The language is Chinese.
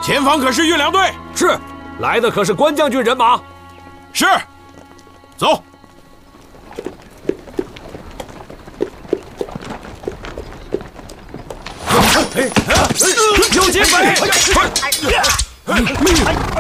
前方可是运粮队？ 是，来的可是关将军人马。 是，走。 有劫匪！